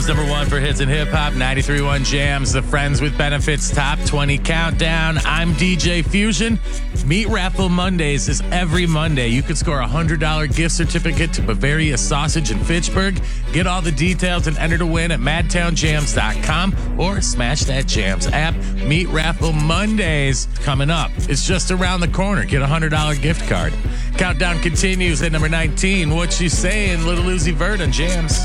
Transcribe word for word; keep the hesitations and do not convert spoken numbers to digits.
Jams number one for hits and hip hop. ninety-three point one Jams, the Friends with Benefits Top twenty Countdown. I'm D J Fusion. Meat Raffle Mondays is every Monday. You could score a one hundred dollars gift certificate to Bavaria Sausage in Fitchburg. Get all the details and enter to win at madtown jams dot com or smash that Jams app. Meat Raffle Mondays coming up. It's just around the corner. Get a one hundred dollars gift card. Countdown continues at number nineteen. What you saying, Little Uzi Vert on Jams?